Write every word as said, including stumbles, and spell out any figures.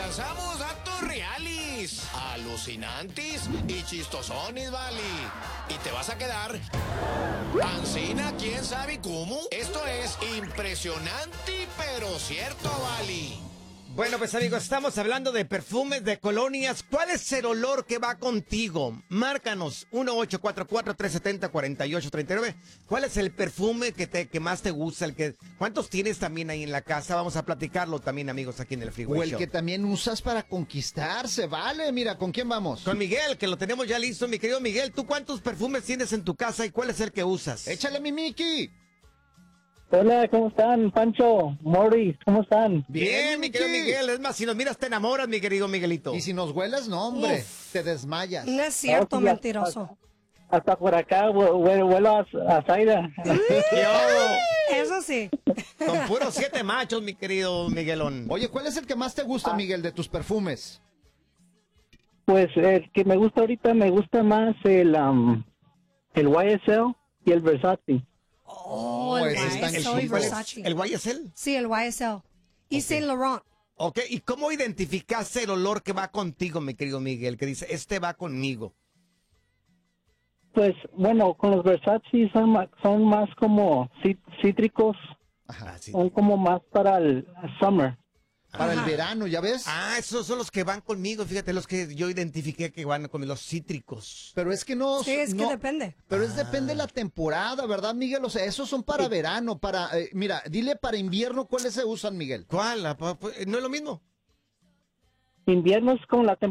lanzamos datos reales, alucinantes y chistosones, vale. Y te vas a quedar ancina, quién sabe cómo. Esto es impresionante, pero cierto, vale. Bueno, pues amigos, estamos hablando de perfumes, de colonias. ¿Cuál es el olor que va contigo? Márcanos uno ocho cuatro cuatro, tres siete cero, cuatro ocho tres nueve. ¿Cuál es el perfume que te que más te gusta? El que ¿Cuántos tienes también ahí en la casa? Vamos a platicarlo también, amigos, aquí en el Freeway O el Show. que también usas para conquistarse, vale. Mira, ¿con quién vamos? Con Miguel, que lo tenemos ya listo. Mi querido Miguel, ¿tú cuántos perfumes tienes en tu casa y cuál es el que usas? Échale, mi Miki. Hola, ¿cómo están? Pancho, Morris, ¿cómo están? Bien, mi querido Miguel. Es más, si nos miras te enamoras, mi querido Miguelito. Y si nos hueles, no, hombre, Uf. te desmayas. No es cierto, Oh, sí, mentiroso. Hasta por acá, vuelo a, a Zaida. Yo, Eso sí. con puros siete machos, mi querido Miguelón. Oye, ¿cuál es el que más te gusta, Miguel, de tus perfumes? Pues el que me gusta ahorita, me gusta más el, um, el Y S L y el Versace. Oh, el ese está en Y S L y el ¿Cuál es? Versace. ¿El Y S L? Sí, el Y S L. Y Saint Laurent. Ok, ¿y cómo identificaste el olor que va contigo, mi querido Miguel? Que dice, este va conmigo. Pues bueno, con los Versace son más, son más como cí- cítricos, Ajá, sí. son como más para el summer. Para Ajá. el verano, ¿ya ves? Ah, esos son los que van conmigo, fíjate, los que yo identifiqué que van con los cítricos. Pero es que no... Sí, es que no- depende. Pero es depende de la temporada, ¿verdad, Miguel? O sea, esos son para verano, para... eh, mira, dile para invierno, ¿cuáles se usan, Miguel? ¿Cuál? Ah, pa- pa- ¿No es lo mismo? Invierno es como la temporada